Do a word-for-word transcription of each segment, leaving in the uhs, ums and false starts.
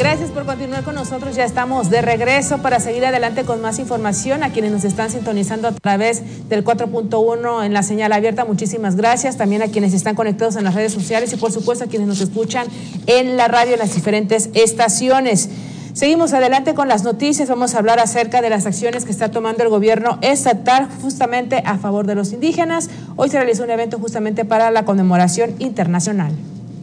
Gracias por continuar con nosotros, ya estamos de regreso para seguir adelante con más información. A quienes nos están sintonizando a través del cuatro punto uno en la señal abierta, muchísimas gracias. También a quienes están conectados en las redes sociales y por supuesto a quienes nos escuchan en la radio en las diferentes estaciones. Seguimos adelante con las noticias, vamos a hablar acerca de las acciones que está tomando el gobierno estatal justamente a favor de los indígenas. Hoy se realizó un evento justamente para la conmemoración internacional.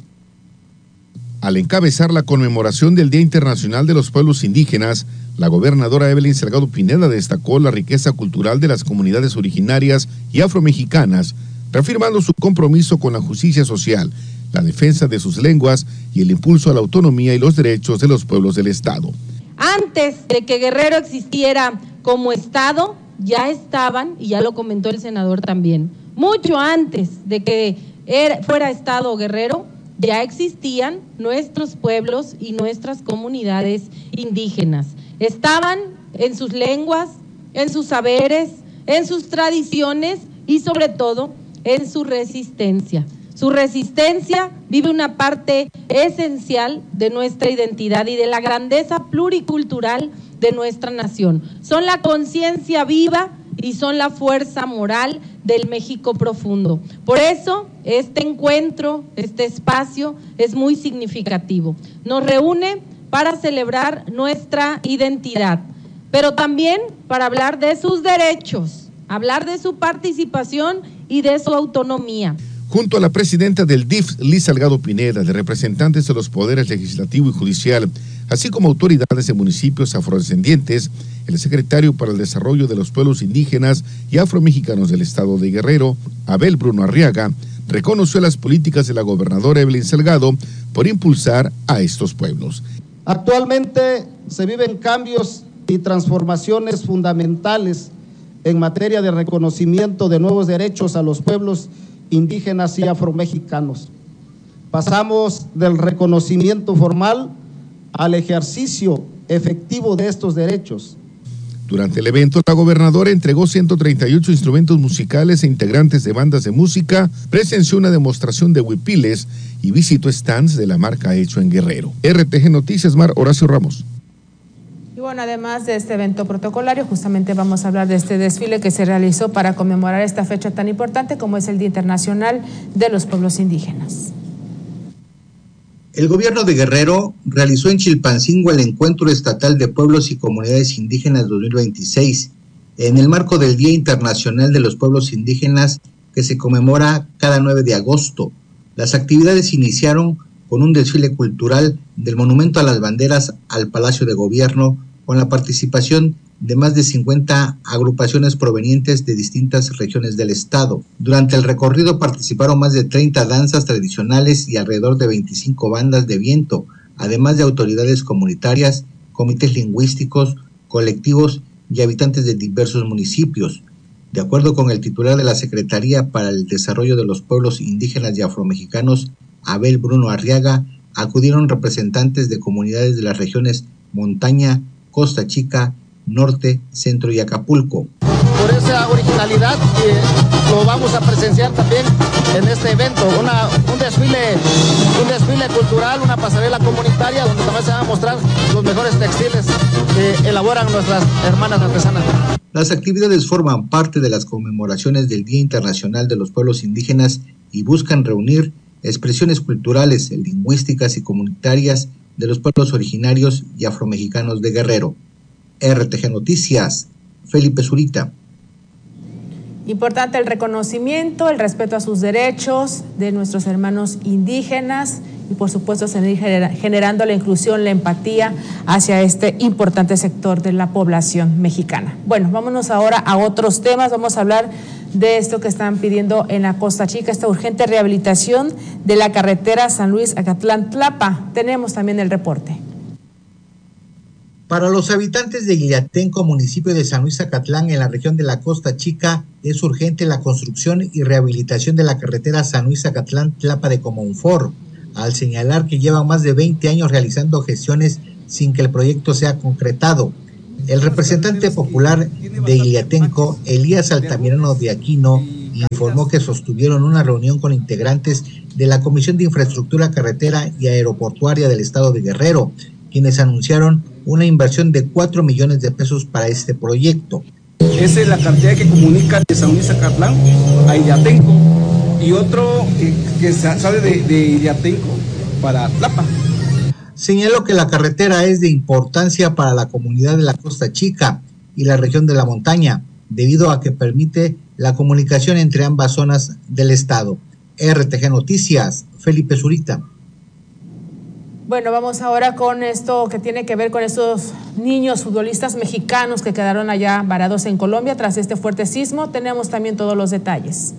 Al encabezar la conmemoración del Día Internacional de los Pueblos Indígenas, la gobernadora Evelyn Salgado Pineda destacó la riqueza cultural de las comunidades originarias y afromexicanas, reafirmando su compromiso con la justicia social, la defensa de sus lenguas y el impulso a la autonomía y los derechos de los pueblos del Estado. Antes de que Guerrero existiera como Estado, ya estaban, y ya lo comentó el senador también, mucho antes de que era, fuera Estado Guerrero, ya existían nuestros pueblos y nuestras comunidades indígenas. Estaban en sus lenguas, en sus saberes, en sus tradiciones y sobre todo en su resistencia. Su resistencia vive una parte esencial de nuestra identidad y de la grandeza pluricultural de nuestra nación. Son la conciencia viva y son la fuerza moral del México profundo. Por eso, este encuentro, este espacio es muy significativo. Nos reúne para celebrar nuestra identidad, pero también para hablar de sus derechos, hablar de su participación y de su autonomía. Junto a la presidenta del D I F, Liz Salgado Pineda, de representantes de los poderes legislativo y judicial, así como autoridades de municipios afrodescendientes, el secretario para el Desarrollo de los Pueblos Indígenas y Afromexicanos del Estado de Guerrero, Abel Bruno Arriaga, reconoció las políticas de la gobernadora Evelyn Salgado por impulsar a estos pueblos. Actualmente se viven cambios y transformaciones fundamentales en materia de reconocimiento de nuevos derechos a los pueblos indígenas y afromexicanos. Pasamos del reconocimiento formal al ejercicio efectivo de estos derechos. Durante el evento, la gobernadora entregó ciento treinta y ocho instrumentos musicales a integrantes de bandas de música, presenció una demostración de huipiles y visitó stands de la marca Hecho en Guerrero. R T G Noticias, Mar Horacio Ramos. Y bueno, además de este evento protocolario, justamente vamos a hablar de este desfile que se realizó para conmemorar esta fecha tan importante como es el Día Internacional de los Pueblos Indígenas. El gobierno de Guerrero realizó en Chilpancingo el Encuentro Estatal de Pueblos y Comunidades Indígenas dos mil veintiséis, en el marco del Día Internacional de los Pueblos Indígenas que se conmemora cada nueve de agosto. Las actividades iniciaron con un desfile cultural del Monumento a las Banderas al Palacio de Gobierno, con la participación de más de cincuenta agrupaciones provenientes de distintas regiones del estado. Durante el recorrido participaron más de treinta danzas tradicionales y alrededor de veinticinco bandas de viento, además de autoridades comunitarias, comités lingüísticos, colectivos y habitantes de diversos municipios. De acuerdo con el titular de la Secretaría para el Desarrollo de los Pueblos Indígenas y Afromexicanos, Abel Bruno Arriaga, acudieron representantes de comunidades de las regiones Montaña, Costa Chica, Norte, Centro y Acapulco. Por esa originalidad eh, lo vamos a presenciar también en este evento, una, un desfile, un desfile cultural, una pasarela comunitaria donde también se van a mostrar los mejores textiles que elaboran nuestras hermanas artesanas. Las actividades forman parte de las conmemoraciones del Día Internacional de los Pueblos Indígenas y buscan reunir expresiones culturales, lingüísticas y comunitarias de los pueblos originarios y afromexicanos de Guerrero. R T G Noticias, Felipe Zurita. Importante el reconocimiento, el respeto a sus derechos de nuestros hermanos indígenas y por supuesto seguir generando la inclusión, la empatía hacia este importante sector de la población mexicana. Bueno, vámonos ahora a otros temas, vamos a hablar de esto que están pidiendo en la Costa Chica, esta urgente rehabilitación de la carretera San Luis-Acatlán-Tlapa. Tenemos también el reporte. Para los habitantes de Iliatenco, municipio de San Luis Acatlán, en la región de la Costa Chica, es urgente la construcción y rehabilitación de la carretera San Luis Acatlán-Tlapa de Comonfort, al señalar que llevan más de veinte años realizando gestiones sin que el proyecto sea concretado. El representante popular de Iliatenco, Elías Altamirano de Aquino, informó que sostuvieron una reunión con integrantes de la Comisión de Infraestructura Carretera y Aeroportuaria del Estado de Guerrero, quienes anunciaron una inversión de cuatro millones de pesos para este proyecto. Esa es la carretera que comunica de San Luis Acatlán a Iriatenco y otro que, que sale de, de Iriatenco para Tlapa. Señaló que la carretera es de importancia para la comunidad de la Costa Chica y la región de la montaña, debido a que permite la comunicación entre ambas zonas del estado. R T G Noticias, Felipe Zurita. Bueno, vamos ahora con esto que tiene que ver con estos niños futbolistas mexicanos que quedaron allá varados en Colombia tras este fuerte sismo. Tenemos también todos los detalles.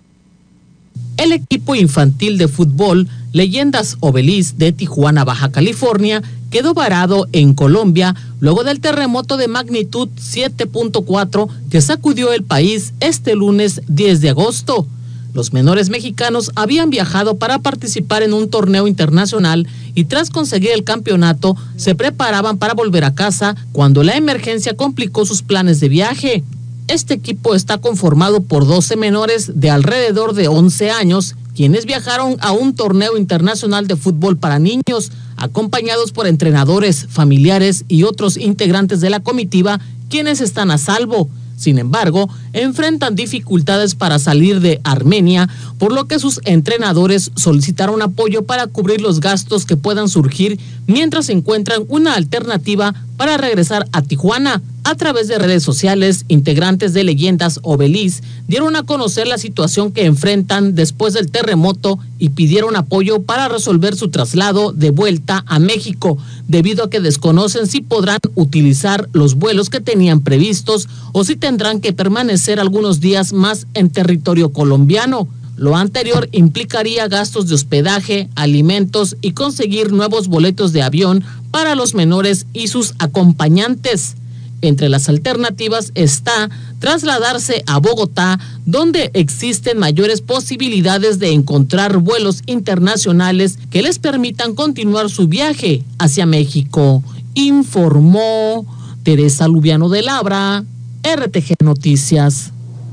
El equipo infantil de fútbol Leyendas Obelis de Tijuana, Baja California, quedó varado en Colombia luego del terremoto de magnitud siete punto cuatro que sacudió el país este lunes diez de agosto. Los menores mexicanos habían viajado para participar en un torneo internacional y tras conseguir el campeonato se preparaban para volver a casa cuando la emergencia complicó sus planes de viaje. Este equipo está conformado por doce menores de alrededor de once años, quienes viajaron a un torneo internacional de fútbol para niños, acompañados por entrenadores, familiares y otros integrantes de la comitiva, quienes están a salvo. Sin embargo, enfrentan dificultades para salir de Armenia, por lo que sus entrenadores solicitaron apoyo para cubrir los gastos que puedan surgir mientras encuentran una alternativa para regresar a Tijuana. A través de redes sociales, integrantes de Leyendas Obelis dieron a conocer la situación que enfrentan después del terremoto y pidieron apoyo para resolver su traslado de vuelta a México, debido a que desconocen si podrán utilizar los vuelos que tenían previstos o si tendrán que permanecer algunos días más en territorio colombiano. Lo anterior implicaría gastos de hospedaje, alimentos y conseguir nuevos boletos de avión para los menores y sus acompañantes. Entre las alternativas está trasladarse a Bogotá, donde existen mayores posibilidades de encontrar vuelos internacionales que les permitan continuar su viaje hacia México, informó Teresa Lubiano de Labra, R T G Noticias.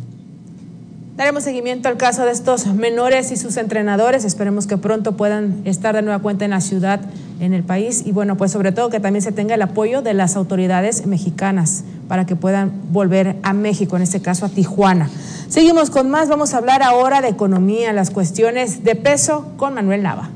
Daremos seguimiento al caso de estos menores y sus entrenadores. Esperemos que pronto puedan estar de nueva cuenta en la ciudad, en el país. Y bueno, pues sobre todo que también se tenga el apoyo de las autoridades mexicanas para que puedan volver a México, en este caso a Tijuana. Seguimos con más. Vamos a hablar ahora de economía, las cuestiones de peso con Manuel Nava.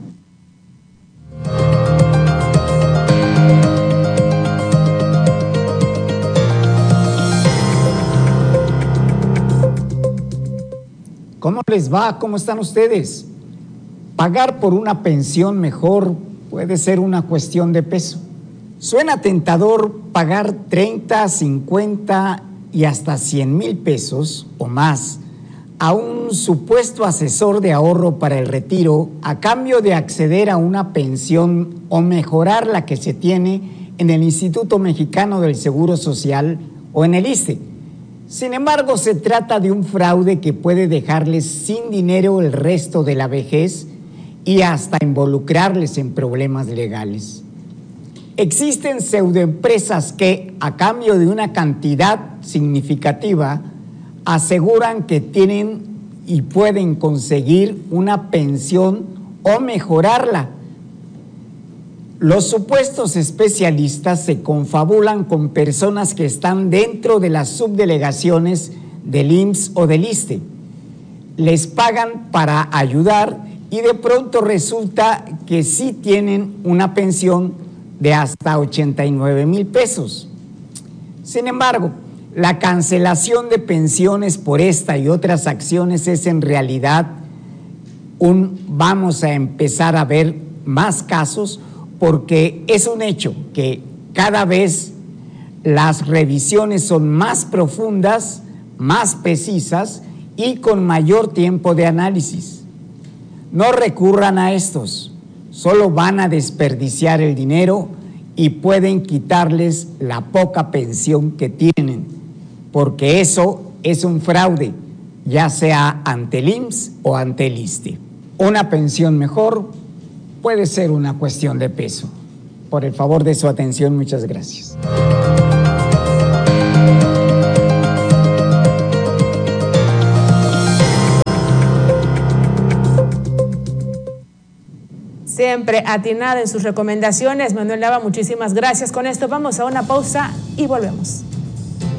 ¿Cómo les va? ¿Cómo están ustedes? Pagar por una pensión mejor puede ser una cuestión de peso. Suena tentador pagar treinta, cincuenta y hasta cien mil pesos o más a un supuesto asesor de ahorro para el retiro a cambio de acceder a una pensión o mejorar la que se tiene en el Instituto Mexicano del Seguro Social o en el I S S S E. Sin embargo, se trata de un fraude que puede dejarles sin dinero el resto de la vejez y hasta involucrarles en problemas legales. Existen pseudoempresas que, a cambio de una cantidad significativa, aseguran que tienen y pueden conseguir una pensión o mejorarla. Los supuestos especialistas se confabulan con personas que están dentro de las subdelegaciones del I M S S o del I S S S E. Les pagan para ayudar y de pronto resulta que sí tienen una pensión de hasta ochenta y nueve mil pesos. Sin embargo, la cancelación de pensiones por esta y otras acciones es en realidad un vamos a empezar a ver más casos, porque es un hecho que cada vez las revisiones son más profundas, más precisas y con mayor tiempo de análisis. No recurran a estos, solo van a desperdiciar el dinero y pueden quitarles la poca pensión que tienen, porque eso es un fraude, ya sea ante el I M S S o ante el I S S S E. Una pensión mejor puede ser una cuestión de peso. Por el favor de su atención, muchas gracias. Siempre atinado en sus recomendaciones. Manuel Nava, muchísimas gracias. Con esto vamos a una pausa y volvemos.